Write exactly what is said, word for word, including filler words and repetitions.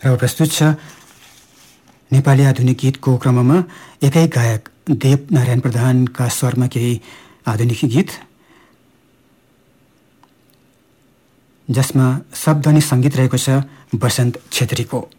र प्रस्तुत छ नेपाली आधुनिक गीतको क्रममा एकै गायक देव नारायण प्रधानका स्वरमा केही आधुनिक गीत, जसमा शब्द अनि सङ्गीत रहेको छ वसन्त छेत्रीको।